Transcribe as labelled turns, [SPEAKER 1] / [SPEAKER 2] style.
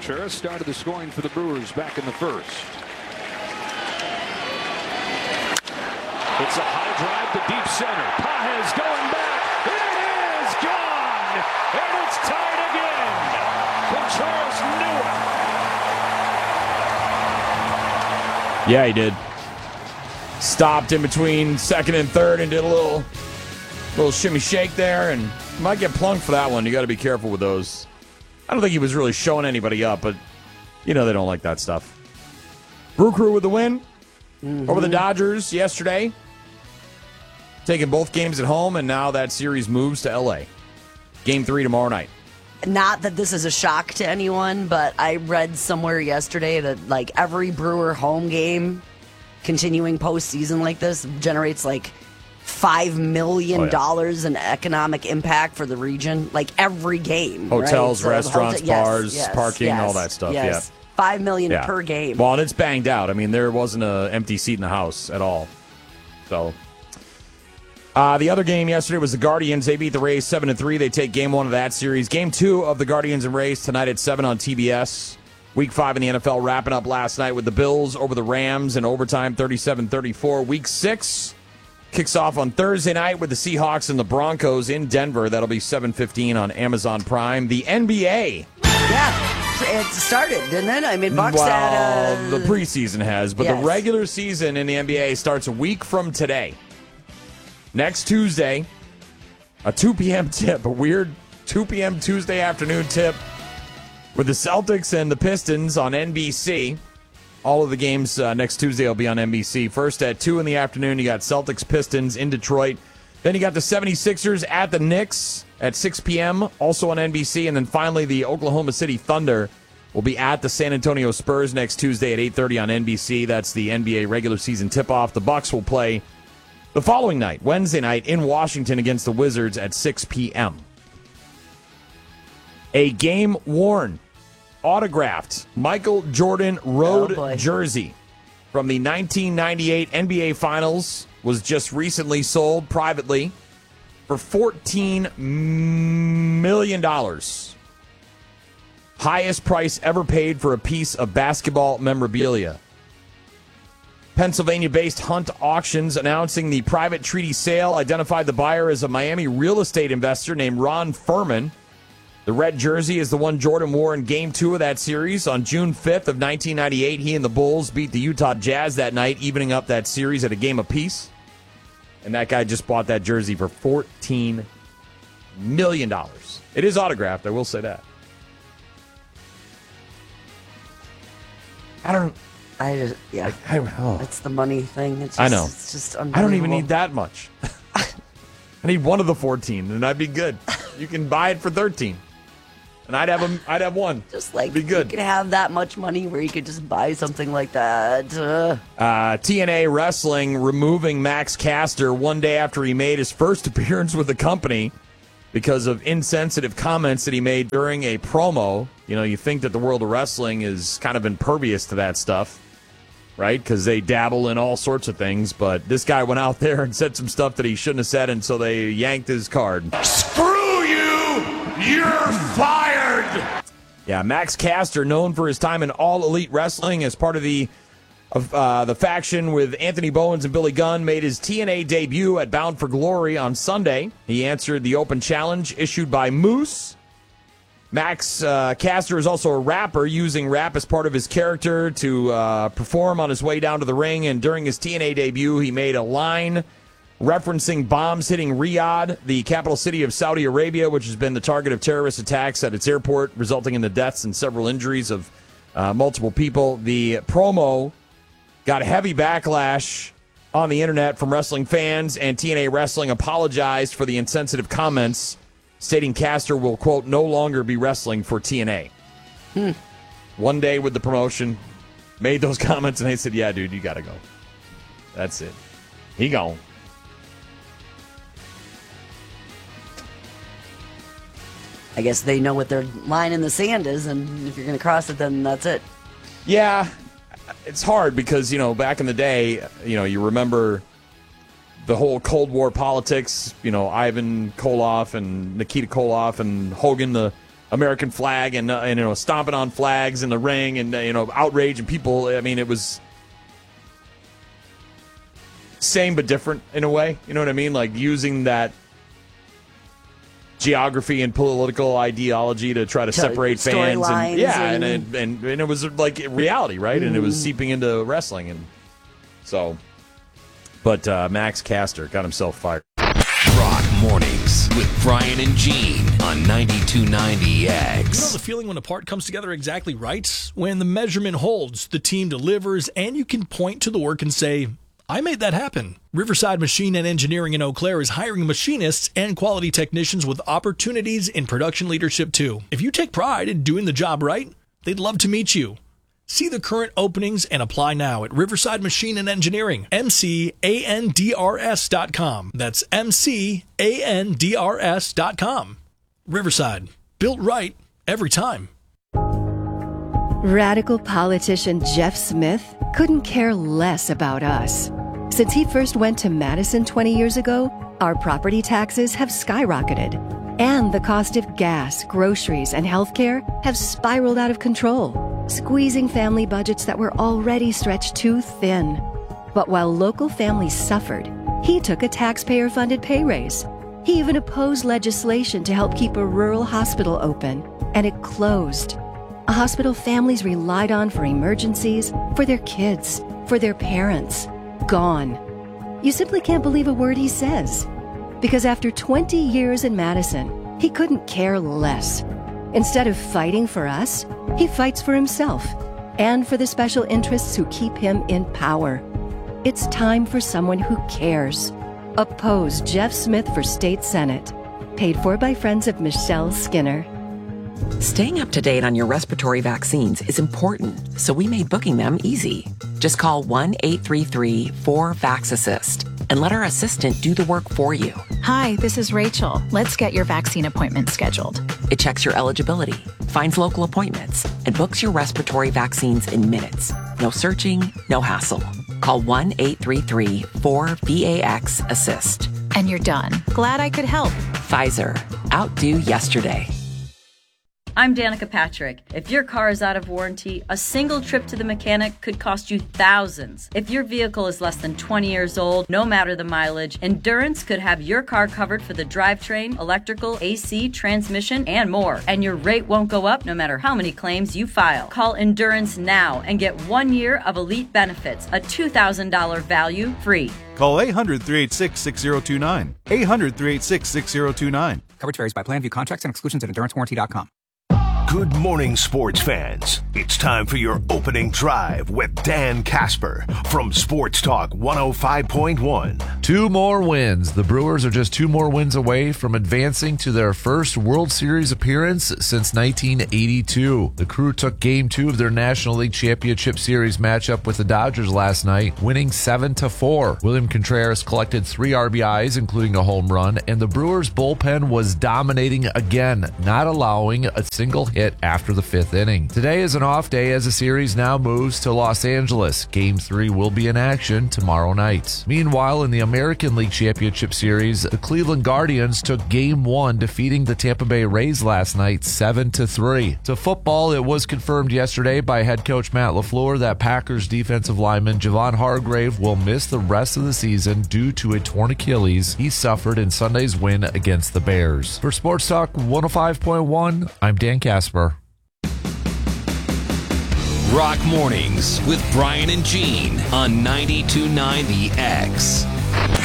[SPEAKER 1] Contreras started the scoring for the Brewers back in the first. It's a high drive to deep center. Pages going back. It is gone. And it's tied again. Contreras knew it.
[SPEAKER 2] Yeah, he did. Stopped in between second and third and did a little shimmy shake there, and might get plunked for that one. You got to be careful with those. I don't think he was really showing anybody up, but they don't like that stuff. Brew Crew with the win over the Dodgers yesterday, taking both games at home, and now that series moves to L.A. Game 3 tomorrow night.
[SPEAKER 3] Not that this is a shock to anyone, but I read somewhere yesterday that every Brewer home game continuing postseason like this generates $5 million in economic impact for the region. Every game.
[SPEAKER 2] Hotels,
[SPEAKER 3] right?
[SPEAKER 2] restaurants, bars, parking, all that stuff.
[SPEAKER 3] Yes.
[SPEAKER 2] Yeah.
[SPEAKER 3] $5 million per game.
[SPEAKER 2] Well, and it's banged out. I mean, there wasn't an empty seat in the house at all. So, the other game yesterday was the Guardians. They beat the Rays 7-3. They take game 1 of that series. Game 2 of the Guardians and Rays tonight at 7 on TBS. Week 5 in the NFL wrapping up last night with the Bills over the Rams in overtime 37-34. Week 6 kicks off on Thursday night with the Seahawks and the Broncos in Denver. That'll be 7:15 on Amazon Prime. The NBA.
[SPEAKER 3] Yeah, it started, didn't it? I mean, Bucks had
[SPEAKER 2] the preseason has, but the regular season in the NBA starts a week from today. Next Tuesday, a 2 p.m. tip, a weird 2 p.m. Tuesday afternoon tip with the Celtics and the Pistons on NBC. All of the games next Tuesday will be on NBC. First at 2 in the afternoon, you got Celtics-Pistons in Detroit. Then you got the 76ers at the Knicks at 6 p.m., also on NBC. And then finally, the Oklahoma City Thunder will be at the San Antonio Spurs next Tuesday at 8:30 on NBC. That's the NBA regular season tip-off. The Bucks will play the following night, Wednesday night, in Washington against the Wizards at 6 p.m. A game-worn, autographed Michael Jordan road jersey from the 1998 NBA Finals was just recently sold privately for $14 million. Highest price ever paid for a piece of basketball memorabilia. Pennsylvania-based Hunt Auctions announcing the private treaty sale identified the buyer as a Miami real estate investor named Ron Furman. The red jersey is the one Jordan wore in Game 2 of that series. On June 5th of 1998, he and the Bulls beat the Utah Jazz that night, evening up that series at a game apiece. And that guy just bought that jersey for $14 million. It is autographed, I will say that.
[SPEAKER 3] It's the money thing. It's just,
[SPEAKER 2] I know.
[SPEAKER 3] It's just unbelievable.
[SPEAKER 2] I don't even need that much. I need one of the 14, and I'd be good. You can buy it for 13. And I'd have one.
[SPEAKER 3] Just
[SPEAKER 2] be good.
[SPEAKER 3] You could have that much money where you could just buy something like that.
[SPEAKER 2] TNA Wrestling removing Max Caster one day after he made his first appearance with the company because of insensitive comments that he made during a promo. You think that the world of wrestling is kind of impervious to that stuff, right? Because they dabble in all sorts of things. But this guy went out there and said some stuff that he shouldn't have said, and so they yanked his card.
[SPEAKER 4] Screw you! You're fired!
[SPEAKER 2] Yeah, Max Caster, known for his time in All Elite Wrestling as part of the faction with Anthony Bowens and Billy Gunn, made his TNA debut at Bound for Glory on Sunday. He answered the open challenge issued by Moose. Max Caster is also a rapper, using rap as part of his character to perform on his way down to the ring. And during his TNA debut, he made a line referencing bombs hitting Riyadh, the capital city of Saudi Arabia, which has been the target of terrorist attacks at its airport, resulting in the deaths and several injuries of multiple people. The promo got heavy backlash on the internet from wrestling fans, and TNA Wrestling apologized for the insensitive comments, stating Caster will, quote, no longer be wrestling for TNA. One day with the promotion, made those comments, and they said, yeah, dude, you got to go. That's it. He gone.
[SPEAKER 3] I guess they know what their line in the sand is, and if you're going to cross it, then that's it.
[SPEAKER 2] Yeah, it's hard because, back in the day, you remember the whole Cold War politics, Ivan Koloff and Nikita Koloff and Hogan, the American flag and stomping on flags in the ring and outrage and people. I mean, it was same but different in a way. You know what I mean? Like using that geography and political ideology to try to separate fans. And it was like reality, right? And it was seeping into wrestling, and so. But Max Caster got himself fired.
[SPEAKER 5] Rock Mornings with Brian and Gene on 92.9 X.
[SPEAKER 6] You know the feeling when a part comes together exactly right? When the measurement holds, the team delivers, and you can point to the work and say, I made that happen. Riverside Machine and Engineering in Eau Claire is hiring machinists and quality technicians with opportunities in production leadership too. If you take pride in doing the job right, they'd love to meet you. See the current openings and apply now at Riverside Machine and Engineering, MCANDRS.com. That's MCANDRS.com. Riverside, built right every time.
[SPEAKER 7] Radical politician Jeff Smith couldn't care less about us. Since he first went to Madison 20 years ago, our property taxes have skyrocketed, and the cost of gas, groceries, and healthcare have spiraled out of control, squeezing family budgets that were already stretched too thin. But while local families suffered, he took a taxpayer-funded pay raise. He even opposed legislation to help keep a rural hospital open, and it closed. A hospital families relied on for emergencies, for their kids, for their parents. Gone. You simply can't believe a word he says. Because after 20 years in Madison, he couldn't care less. Instead of fighting for us, he fights for himself and for the special interests who keep him in power. It's time for someone who cares. Oppose Jeff Smith for State Senate. Paid for by friends of Michelle Skinner.
[SPEAKER 8] Staying up to date on your respiratory vaccines is important, so we made booking them easy. Just call 1-833-4-VAX-ASSIST and let our assistant do the work for you.
[SPEAKER 9] Hi, this is Rachel. Let's get your vaccine appointment scheduled.
[SPEAKER 8] It checks your eligibility, finds local appointments, and books your respiratory vaccines in minutes. No searching, no hassle. Call 1-833-4-VAX-ASSIST.
[SPEAKER 9] And you're done. Glad I could help.
[SPEAKER 8] Pfizer. Outdo yesterday.
[SPEAKER 10] I'm Danica Patrick. If your car is out of warranty, a single trip to the mechanic could cost you thousands. If your vehicle is less than 20 years old, no matter the mileage, Endurance could have your car covered for the drivetrain, electrical, AC, transmission, and more. And your rate won't go up no matter how many claims you file. Call Endurance now and get 1 year of elite benefits, a $2,000 value free.
[SPEAKER 11] Call 800-386-6029. 800-386-6029.
[SPEAKER 12] Coverage varies by plan. View contracts and exclusions at EnduranceWarranty.com.
[SPEAKER 13] Good morning, sports fans. It's time for your opening drive with Dan Casper from Sports Talk 105.1.
[SPEAKER 14] 2 more wins. The Brewers are just 2 more wins away from advancing to their first World Series appearance since 1982. The Crew took Game 2 of their National League Championship Series matchup with the Dodgers last night, winning 7-4. William Contreras collected 3 RBIs, including a home run, and the Brewers' bullpen was dominating again, not allowing a single hit after the 5th inning. Today is an off day as the series now moves to Los Angeles. Game 3 will be in action tomorrow night. Meanwhile, in the American League Championship Series, the Cleveland Guardians took Game 1, defeating the Tampa Bay Rays last night 7-3. To football, it was confirmed yesterday by head coach Matt LaFleur that Packers defensive lineman Javon Hargrave will miss the rest of the season due to a torn Achilles he suffered in Sunday's win against the Bears. For Sports Talk 105.1, I'm Dan Casper.
[SPEAKER 5] Rock Mornings with Brian and Gene on 92.9 The X.